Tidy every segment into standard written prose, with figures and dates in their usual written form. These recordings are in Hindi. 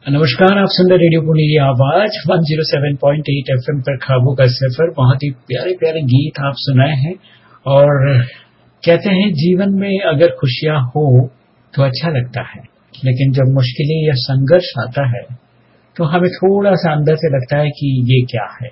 नमस्कार, आप सुन रहे रेडियो पुनी आवाज 107.8 एफएम पर ख्वाबों का सफर। बहुत ही प्यारे प्यारे गीत आप सुनाए हैं। और कहते हैं जीवन में अगर खुशियां हो तो अच्छा लगता है, लेकिन जब मुश्किलें या संघर्ष आता है तो हमें थोड़ा सा अंदर से लगता है कि ये क्या है।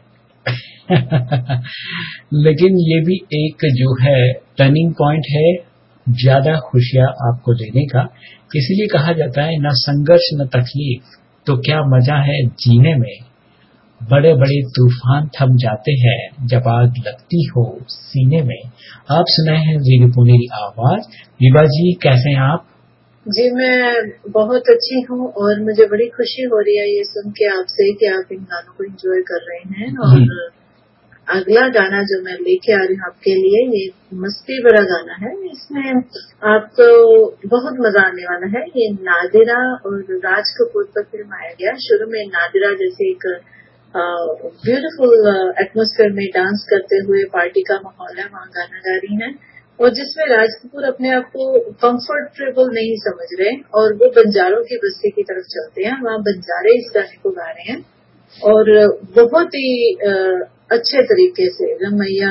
लेकिन ये भी एक जो है टर्निंग पॉइंट है ज्यादा खुशियां आपको देने का। इसीलिए कहा जाता है ना संघर्ष न तकलीफ तो क्या मजा है जीने में। बड़े बड़े तूफान थम जाते हैं जब आग लगती हो सीने में। आप सुनाए हैं रेडियो पुनी आवाज। विभा जी, कैसे हैं आप? जी, मैं बहुत अच्छी हूँ और मुझे बड़ी खुशी हो रही है ये सुन के आपसे कि आप इन गानों को एंजॉय कर रहे हैं। और अगला गाना जो मैं लेके आ रही हूँ आपके लिए, ये मस्ती भरा गाना है। इसमें आपको बहुत मजा आने वाला है। ये नादिरा और राज कपूर पर फिल्म आया गया। शुरू में नादिरा जैसे एक ब्यूटीफुल एटमॉस्फेयर में डांस करते हुए पार्टी का माहौल है, वहाँ गाना गा रही हैं। और जिसमें राज कपूर अपने आप को कंफर्टेबल नहीं समझ रहे और वो बंजारों की बस्ती की तरफ चलते हैं। वहाँ बंजारे इस गाने को गा रहे हैं और बहुत ही अच्छे तरीके से। रमैया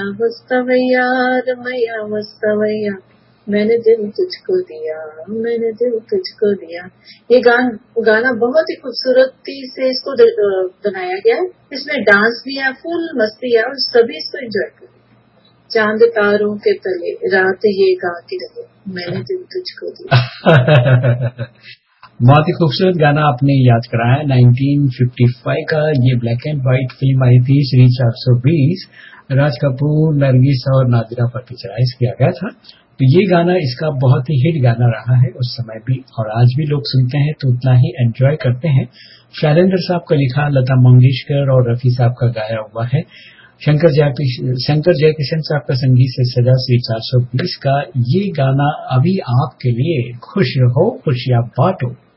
वस्तवैया मैंने दिल तुझको दिया, मैंने दिल तुझको दिया। ये गाना बहुत ही खूबसूरती से इसको बनाया गया है। इसमें डांस भी है, फुल मस्ती है और सभी इसको एंजॉय कर। चांद तारों के तले रात ये गा के रहे, मैंने दिल तुझको दिया। बहुत ही खूबसूरत गाना आपने याद कराया। 1955 का ये ब्लैक एंड व्हाइट फिल्म आई थी श्री 420। राज कपूर, नरगिस और नादिरा पर पिक्चराइज किया गया था। तो ये गाना इसका बहुत ही हिट गाना रहा है उस समय भी, और आज भी लोग सुनते हैं तो उतना ही एंजॉय करते हैं। शैलेंद्र साहब का लिखा, लता मंगेशकर और रफी साहब का गाया हुआ है। शंकर जयकिशन साहब का संगीत से सजा श्री 420 का ये गाना अभी आपके लिए। खुश रहो खुशियां बांटो।